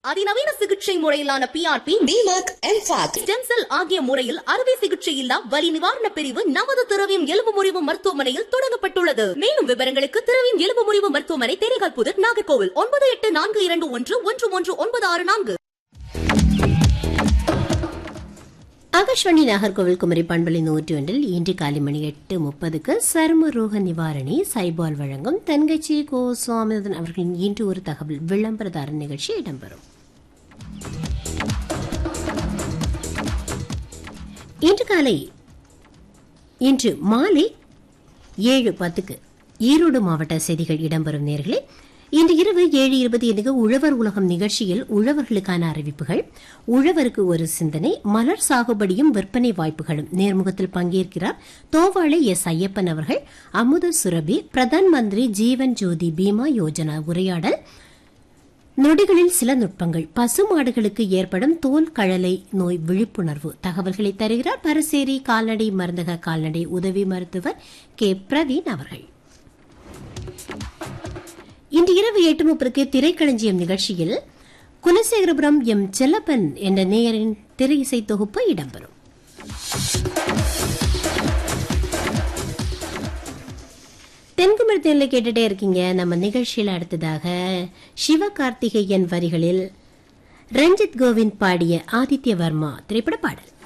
அதிநவீன சிகிச்சை முறையிலான PRP, DMAC, MFAC, stem cell ஆகிய முறையில் அறுவை சிகிச்சை இல்லா வலி நிவாரண பிரிவு நமது திரவியம் எலும்பு முறிவு மருத்துவமனையில் தொடங்கப்பட்டுள்ளது. மேலும் விவரங்களுக்கு திரவியம் எலும்பு முறிவு மருத்துவமனை, தேனிகால் புதர், நாகர்கோவில் 9842119664. ஆகாஷ்வாணி நாகர்கோவில் குமரி பண்பலை 101 இன்று காலை மணி 8:30 சரும ரோக நிவாரணி சைபால் வழங்கும் தென்கட்சி கோ சுவாமிநாதன் அவர்களின் இன்று ஒரு தகவல் விளம்பரதார நிகழ்ச்சி இடம்பெறும். இன்று மாலை 7:10 ஈரோடு மாவட்ட செய்திகள் இடம்பெறும். நேர்களே, இன்று இரவு 7:25 உழவர் உலகம் நிகழ்ச்சியில் உழவர்களுக்கான அறிவிப்புகள், உழவருக்கு ஒரு சிந்தனை, மலர் சாகுபடியும் விற்பனை வாய்ப்புகளும் நேர்முகத்தில் பங்கேற்கிறார் தோவாளை எஸ். ஐயப்பன் அவர்கள். அமுத சுரபி, பிரதான் மந்திரி ஜீவன் ஜோதி பீமா யோஜனா உரையாடல், நொடிகளில் சில நுட்பங்கள், பசுமாடுகளுக்கு ஏற்படும் தோல் கழலை நோய் விழிப்புணர்வு தகவல்களை தருகிறார் பரசேரி கால்நடை மருந்தக கால்நடை உதவி மருத்துவர் கே. பிரவீன் அவர்கள். இன்று இரவு 8:30 திரைக்களஞ்சியம் நிகழ்ச்சியில் குலசேகரபுரம் எம். செல்லப்பன் என்ற நேயரின் திரை இசை தொகுப்பு இடம்பெறும். தென்குமரி தேனில் கேட்டுட்டே இருக்கீங்க. நம்ம நிகழ்ச்சியில் அடுத்ததாக சிவகார்த்திகேயன் வரிகளில் ரஞ்சித் கோவிந்த் பாடிய ஆதித்ய வர்மா திரைப்பட பாடல்.